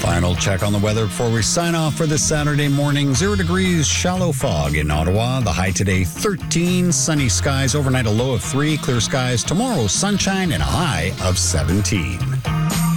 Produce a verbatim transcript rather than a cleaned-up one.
Final check on the weather before we sign off for this Saturday morning. Zero degrees, shallow fog in Ottawa. The high today, thirteen. Sunny skies overnight, a low of three. Clear skies tomorrow, sunshine and a high of seventeen.